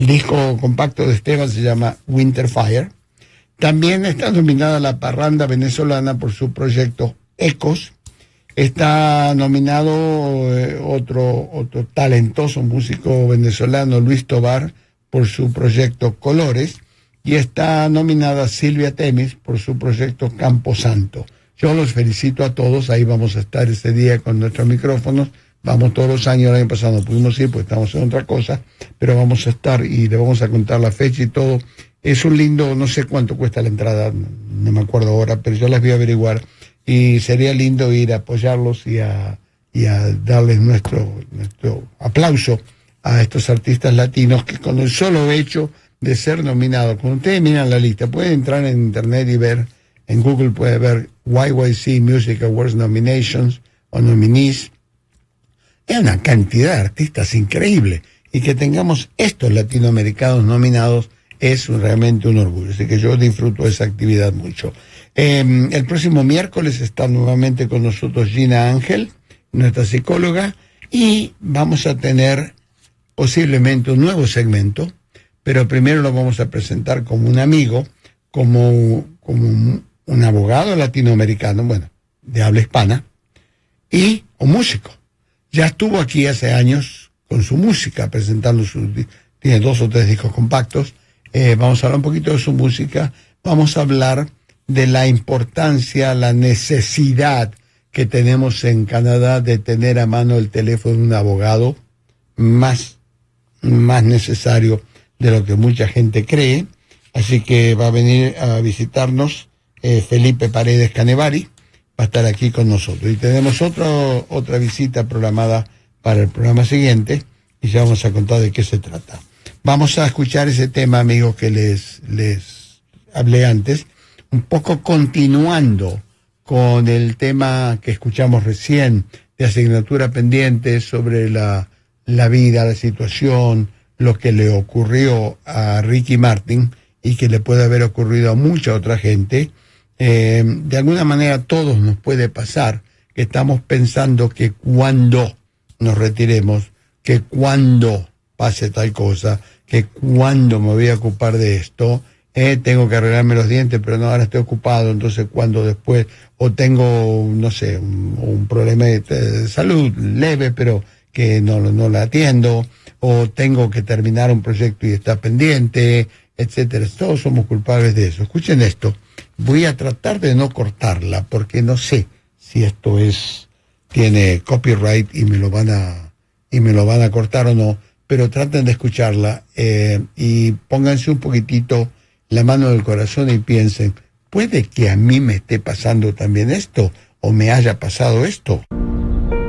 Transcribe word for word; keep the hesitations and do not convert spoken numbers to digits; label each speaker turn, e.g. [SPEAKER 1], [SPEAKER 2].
[SPEAKER 1] El disco compacto de Esteban se llama Winter Fire. También está nominada la parranda venezolana por su proyecto Ecos. Está nominado eh, otro, otro talentoso músico venezolano, Luis Tobar, por su proyecto Colores. Y está nominada Silvia Temis por su proyecto Camposanto. Yo los felicito a todos. Ahí vamos a estar ese día con nuestros micrófonos. Vamos todos los años. El año pasado no pudimos ir porque estamos en otra cosa, pero vamos a estar y le vamos a contar la fecha y todo. Es un lindo, no sé cuánto cuesta la entrada, no me acuerdo ahora, pero yo las voy a averiguar. Y sería lindo ir a apoyarlos y a, y a darles nuestro, nuestro aplauso a estos artistas latinos que con el solo hecho de ser nominados, cuando ustedes miran la lista, pueden entrar en internet y ver, en Google puede ver Y Y C Music Awards Nominations o Nominees. Es una cantidad de artistas increíble, y que tengamos estos latinoamericanos nominados es realmente un orgullo, así que yo disfruto de esa actividad mucho. Eh, el próximo miércoles está nuevamente con nosotros Gina Ángel, nuestra psicóloga, y vamos a tener posiblemente un nuevo segmento, pero primero lo vamos a presentar como un amigo, como, como un, un abogado latinoamericano, bueno, de habla hispana, y un músico. Ya estuvo aquí hace años con su música, presentando sus, tiene dos o tres discos compactos. Eh, vamos a hablar un poquito de su música, vamos a hablar de la importancia, la necesidad que tenemos en Canadá de tener a mano el teléfono de un abogado, más, más necesario de lo que mucha gente cree. Así que va a venir a visitarnos eh, Felipe Paredes Canevari, va a estar aquí con nosotros. Y tenemos otro, otra visita programada para el programa siguiente, y ya vamos a contar de qué se trata. Vamos a escuchar ese tema, amigos, que les, les hablé antes, un poco continuando con el tema que escuchamos recién de asignatura pendiente sobre la, la vida, la situación, lo que le ocurrió a Ricky Martin y que le puede haber ocurrido a mucha otra gente. Eh, de alguna manera a todos nos puede pasar que estamos pensando que cuando nos retiremos, que cuando pase tal cosa, que cuando me voy a ocupar de esto, eh, tengo que arreglarme los dientes, pero no, ahora estoy ocupado, entonces cuando después, o tengo, no sé, un, un problema de, de salud leve, pero que no, no la atiendo, o tengo que terminar un proyecto y está pendiente, etcétera. Todos somos culpables de eso. Escuchen esto. Voy a tratar de no cortarla, porque no sé si esto es, tiene copyright y me lo van a, y me lo van a cortar o no, pero traten de escucharla, eh, y pónganse un poquitito la mano del corazón y piensen, ¿puede que a mí me esté pasando también esto? ¿O me haya pasado esto?